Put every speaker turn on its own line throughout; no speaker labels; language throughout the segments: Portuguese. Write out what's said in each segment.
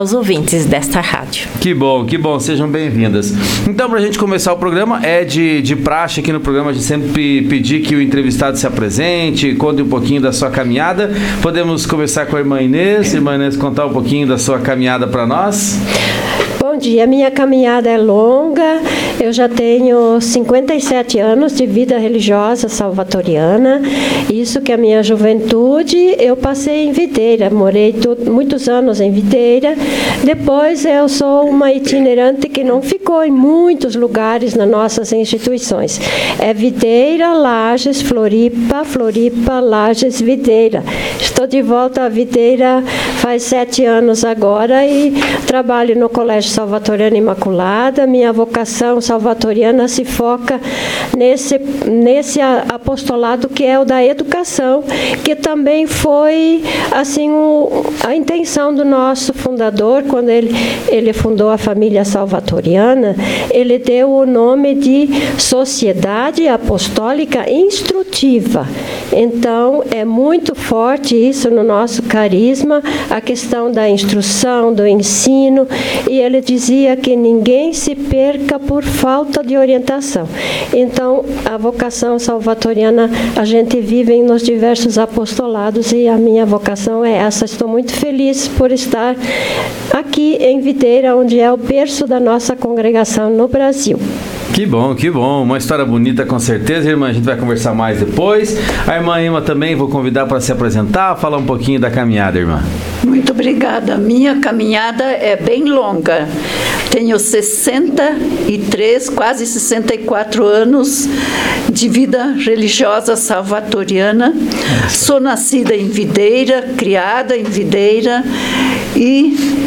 Os ouvintes desta rádio.
Que bom, sejam bem-vindas. Então, para a gente começar o programa, é de praxe aqui no programa, a gente sempre pedir que o entrevistado se apresente, conte um pouquinho da sua caminhada. Podemos começar com a irmã Inês, contar um pouquinho da sua caminhada para nós?
Bom dia, minha caminhada é longa, eu já tenho 57 anos de vida religiosa salvatoriana, isso que é a minha juventude, eu passei em Videira, morei muitos anos em Videira, depois eu sou uma itinerante que não ficou em muitos lugares nas nossas instituições, é Videira, Lages, Floripa, Lages, Videira. Estou de volta a Videira faz 7 anos agora e trabalho no Colégio Salvatoriana Imaculada. Minha vocação salvatoriana se foca nesse apostolado que é o da educação, que também foi assim a intenção do nosso fundador, quando ele fundou a família salvatoriana, ele deu o nome de Sociedade Apostólica Instrutiva. Então, é muito forte isso no nosso carisma, a questão da instrução, do ensino, e ele dizia que ninguém se perca por falta de orientação. Então, a vocação salvatoriana, a gente vive nos diversos apostolados e a minha vocação é essa. Estou muito feliz por estar aqui em Videira, onde é o berço da nossa congregação no Brasil.
Que bom, uma história bonita com certeza, irmã, a gente vai conversar mais depois. A irmã Ema também vou convidar para se apresentar, falar um pouquinho da caminhada, irmã.
Muito obrigada, minha caminhada é bem longa, tenho 63, quase 64 anos de vida religiosa salvatoriana, sou nascida em Videira, criada em Videira e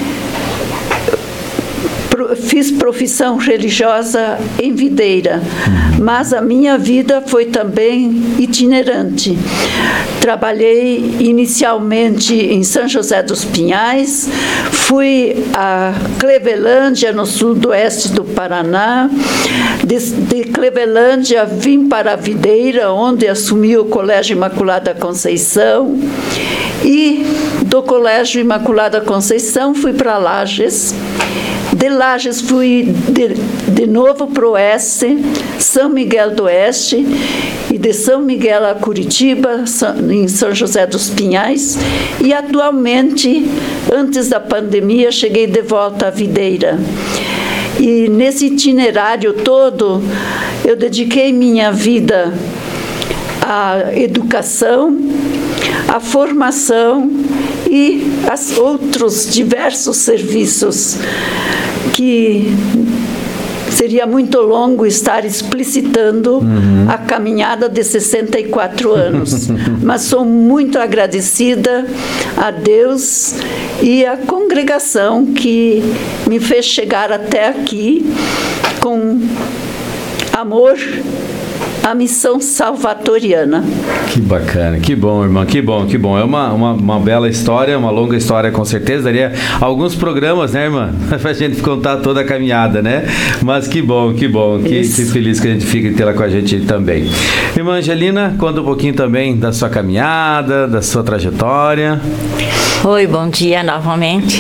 fiz profissão religiosa em Videira, mas a minha vida foi também itinerante. Trabalhei inicialmente em São José dos Pinhais, fui a Clevelândia, no sudoeste do Paraná. De Clevelândia vim para Videira, onde assumi o Colégio Imaculada Conceição. E do Colégio Imaculada Conceição fui para Lages. De Lages fui de novo para o Oeste, São Miguel do Oeste, e de São Miguel a Curitiba, em São José dos Pinhais, e atualmente, antes da pandemia, cheguei de volta a Videira. E nesse itinerário todo, eu dediquei minha vida à educação, à formação e a outros diversos serviços que seria muito longo estar explicitando a caminhada de 64 anos. Mas sou muito agradecida a Deus e à congregação que me fez chegar até aqui com amor à missão salvatoriana.
Que bacana, que bom, irmã, que bom. É uma bela história, uma longa história, com certeza. Daria alguns programas, né, irmã? Pra gente contar toda a caminhada, né? Mas que bom, que feliz que a gente fica em tê-la com a gente também. Irmã Angelina, conta um pouquinho também da sua caminhada, da sua trajetória.
Oi, bom dia novamente.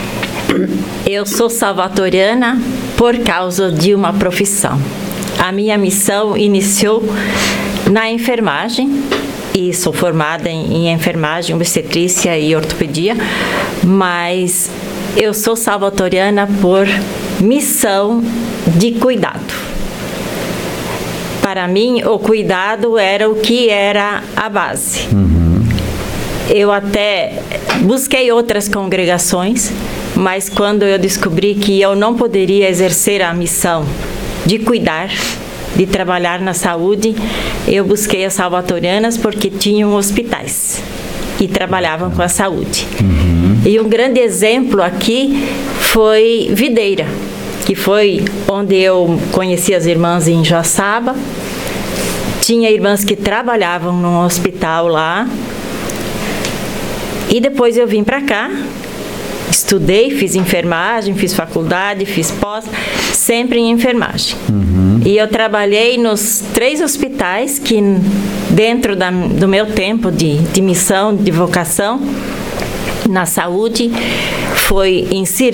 Eu sou salvatoriana por causa de uma profissão. A minha missão iniciou na enfermagem, e sou formada em enfermagem, obstetrícia e ortopedia, mas eu sou salvatoriana por missão de cuidado. Para mim, o cuidado era o que era a base. Eu até busquei outras congregações, mas quando eu descobri que eu não poderia exercer a missão de cuidar, de trabalhar na saúde, eu busquei as salvatorianas porque tinham hospitais e trabalhavam com a saúde. E um grande exemplo aqui foi Videira, que foi onde eu conheci as irmãs em Joaçaba. Tinha irmãs que trabalhavam num hospital lá. E depois eu vim para cá, estudei, fiz enfermagem, fiz faculdade, fiz pós, sempre em enfermagem. E eu trabalhei nos 3 hospitais que, dentro do meu tempo de missão, de vocação, na saúde, foi em